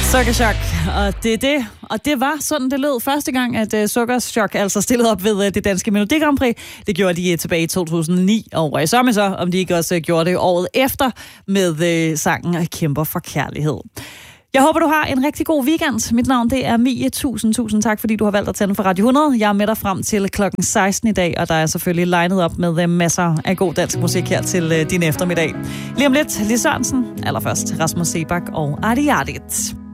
Sukkerchok, og det er det. Og det var sådan, det lød første gang, at Sukkerchok altså stillede op ved det danske Melodi Grand Prix. Det gjorde de tilbage i 2009, og så med så, om de ikke også gjorde det året efter med sangen Kæmper for kærlighed. Jeg håber, du har en rigtig god weekend. Mit navn det er Mie. Tusind tak, fordi du har valgt at tænde for Radio 100. Jeg er med dig frem til klokken 16 i dag, og der er selvfølgelig legnet op med masser af god dansk musik her til din eftermiddag. Lige om lidt, Lis Sørensen. Allerførst Rasmus Sebak og Arti Artit.